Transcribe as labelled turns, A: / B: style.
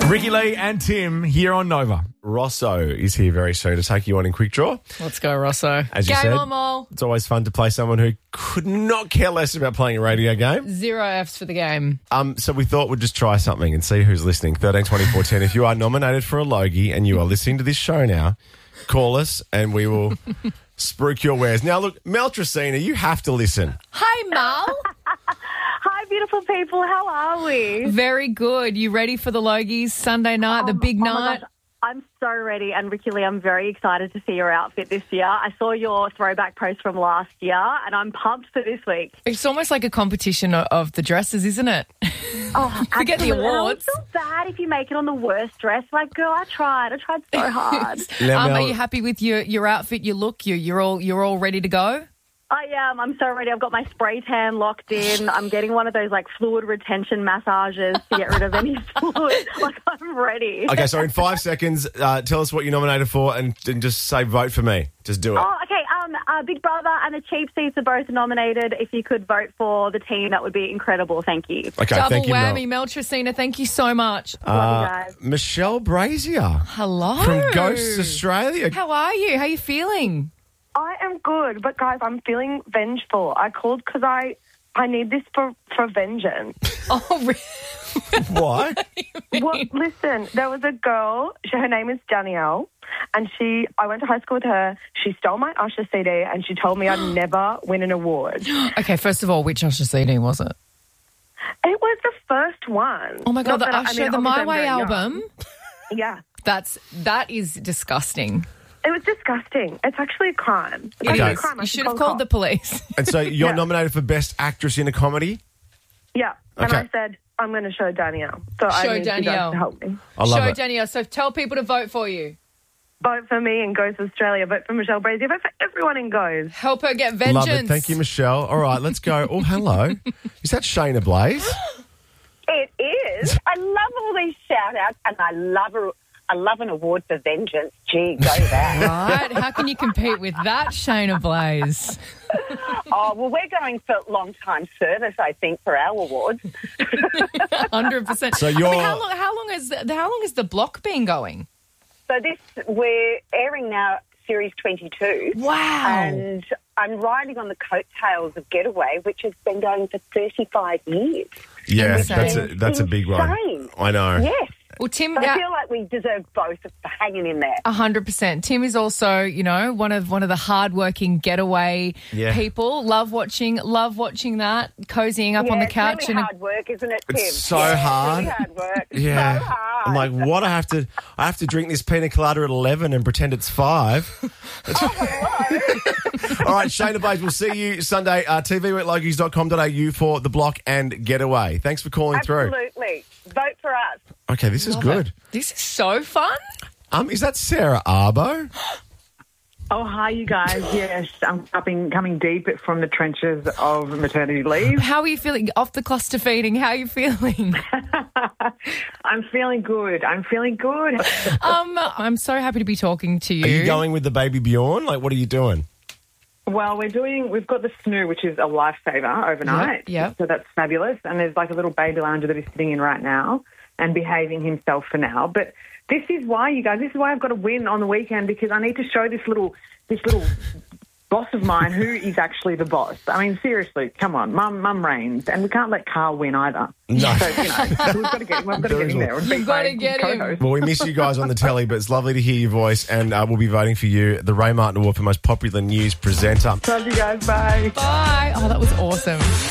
A: Ricky Lee and Tim here on Nova. Rosso is here very soon to take you on in Quick Draw.
B: Let's go, Rosso.
A: As you
B: Game
A: said,
B: on, Mole.
A: it's always fun to play someone who could not care less about playing a radio game.
B: 0 Fs for the game.
A: So we thought we'd just try something and see who's listening. 13 24 10. If you are nominated for a Logie and you are listening to this show now, call us and we will spruik your wares. Now, look, Mel Tracina, you have to listen.
B: Hi, Mal.
C: Hi, beautiful people. How are we?
B: Very good. You ready for the Logies Sunday night, the big night?
C: Gosh, I'm so ready. And Ricky Lee, I'm very excited to see your outfit this year. I saw your throwback post from last year and I'm pumped for this week.
B: It's almost like a competition of the dresses, isn't it?
C: Oh,
B: Forget the
C: absolutely.
B: awards.
C: I feel bad if you make it on the worst dress. Like, girl, I tried so hard.
A: Now, Mel,
B: Are you happy with your outfit, your look? You're all ready to go?
C: I am. I'm so ready. I've got my spray tan locked in. I'm getting one of those like fluid retention massages to get rid of any fluid. Like, I'm ready.
A: Okay, so in 5 seconds, tell us what you're nominated for and just say vote for me. Just do it.
C: Oh, okay. Big Brother and the Cheap Seats are both nominated. If you could vote for the team, that would be incredible. Thank you.
A: Okay,
B: Double
A: thank you,
B: whammy, Mel Tracina. Thank you so much.
C: Love you guys.
A: Michelle Brazier
B: Hello.
A: from Ghosts Australia.
B: How are you? How are you feeling?
D: I am good, but guys, I'm feeling vengeful. I called because I need this for vengeance.
B: Oh, really?
A: Why?
D: Well, listen, there was a girl, her name is Danielle, and I went to high school with her. She stole my Usher CD and she told me I'd never win an award.
B: Okay, first of all, which Usher CD was it?
D: It was the first one.
B: Oh, my God,
D: Not
B: the
D: that
B: Usher, the My Way album?
D: Yeah.
B: That is disgusting.
D: It was disgusting. It's actually a crime. It's
A: Okay.
D: actually a crime. I
B: You
D: should
B: should have
D: call
B: called the
D: cops.
B: police.
A: And so you're
D: Yeah.
A: nominated for Best Actress in a Comedy?
D: Yeah. And
A: Okay.
D: I said, I'm going to show Danielle. So
B: Show
D: I need
B: Danielle.
D: you guys to help me.
A: I love
B: Show
A: it.
B: Danielle. So tell people to vote for you.
D: Vote for me in Goes Australia. Vote for Michelle Brazier. Vote for everyone in Goes.
B: Help her get vengeance.
A: Love it. Thank you, Michelle. All right, let's go. Oh, hello. Is that Shayna Blaze?
E: It is. I love all these shout-outs, and I love an award for vengeance. Gee, go that.
B: Right? How can you compete with that, Shayna Blaze?
E: Oh, well, we're going for long-time service, I think, for our awards.
B: 100%.
A: So you're-
B: how long has the block been going?
E: So we're airing now Series 22.
B: Wow.
E: And I'm riding on the coattails of Getaway, which has been going for 35 years.
A: Yeah,
B: Insane.
A: that's a big one.
E: Insane.
A: I know.
E: Yes.
B: Well, Tim,
E: I feel like we deserve both for hanging in there.
B: 100%. Tim is also, one of the hardworking Getaway
A: Yeah.
B: people. Love watching that, cozying up on the couch.
E: It's really hard work, isn't it, Tim?
A: It's so hard.
E: Really hard work.
A: Yeah.
E: So hard.
A: I'm like, what? I have to drink this pina colada at 11 and pretend it's 5. All right, Shayna Blaze, we'll see you Sunday, tv@logies.com.au for The Block and Getaway. Thanks for calling through.
E: Absolutely. Vote for us.
A: Okay, this is good.
B: This is so fun.
A: Is that Sarah Arbo?
F: Oh, hi, you guys. Yes, I'm coming deep from the trenches of maternity leave.
B: How are you feeling? Off the cluster feeding, how are you feeling?
F: I'm feeling good.
B: I'm so happy to be talking to you.
A: Are you going with the baby Bjorn? Like, what are you doing?
F: Well, we've got the snoo, which is a lifesaver overnight.
B: Yep.
F: So that's fabulous. And there's like a little baby lounger that he's sitting in right now and behaving himself for now. But this is why, you guys, I've got to win on the weekend, because I need to show this little boss of mine who is actually the boss. I mean, seriously, come on, mum reigns, and we can't let Carl win either.
A: No.
F: So, we've got to get him there.
B: You've got to get him.
F: Co-host.
A: Well, we miss you guys on the telly, but it's lovely to hear your voice, and we'll be voting for you, the Ray Martin Award for Most Popular News Presenter.
F: Love you guys. Bye.
B: Bye. Oh, that was awesome.